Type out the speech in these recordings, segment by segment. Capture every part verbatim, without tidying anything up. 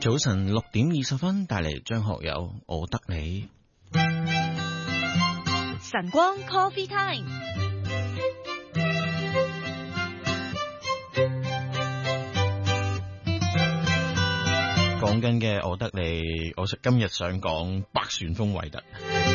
早晨六點二十分，帶嚟張學友我得你。 晨光 Coffee Time。 講緊嘅我得你，我今日想講百旋風韋特。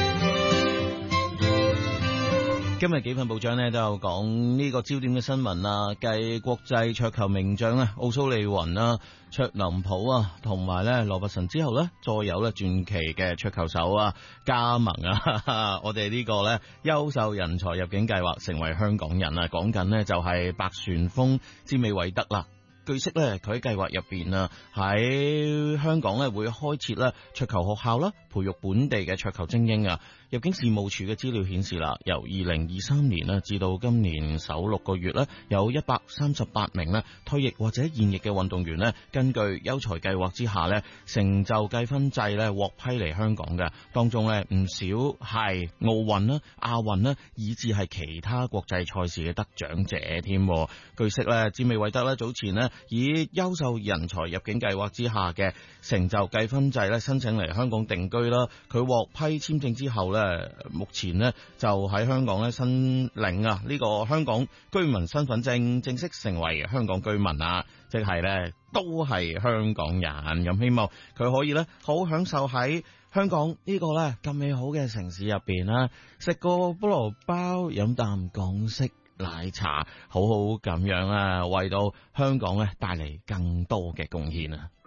今日幾份報章咧都有講呢個焦點嘅新聞啊，繼國際桌球名將咧奧蘇利雲啦、卓林普啊同埋咧羅伯臣之後咧，再有咧傳奇嘅桌球手啊加盟啊，哈哈我哋呢個咧優秀人才入境計劃成為香港人啊，講緊呢就係百旋風之美韋特啦。據悉咧，佢喺計劃入邊啊，喺香港咧會開設咧桌球學校啦，培育本地嘅桌球精英啊。入境事務處嘅資料顯示啦，由二零二三年咧至到今年首六個月咧，有一百三十八名咧退役或者現役嘅運動員咧，根據優才計劃之下咧，成就計分制咧獲批嚟香港嘅，當中咧唔少係奧運啦、亞運啦，以至係其他國際賽事嘅得獎者添。據悉咧，詹美韋德咧早前咧以優秀人才入境計劃之下嘅成就計分制咧申請嚟香港定居啦，佢獲批簽證之後咧，目前咧就喺香港咧申領啊呢個香港居民身份證，正式成為香港居民啊，即係咧都係香港人。咁希望佢可以咧好享受喺香港呢個咧咁美好嘅城市入邊啦，食個菠蘿包，飲啖港式奶茶，好好咁樣啊，為到香港咧帶嚟更多嘅貢獻啊！